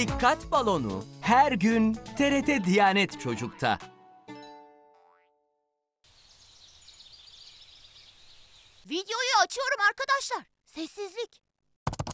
Dikkat balonu her gün TRT Diyanet Çocuk'ta. Videoyu açıyorum arkadaşlar. Sessizlik.